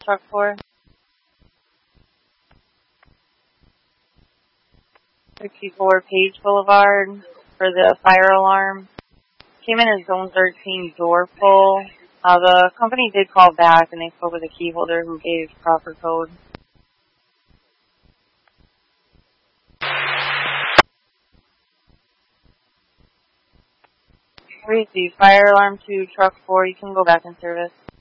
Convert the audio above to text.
truck 4. 64 Page Boulevard for the fire alarm. Came in as zone 13 door pull. The company did call back and they spoke with a key holder who gave proper code. Receive fire alarm to truck 4. You can go back in service.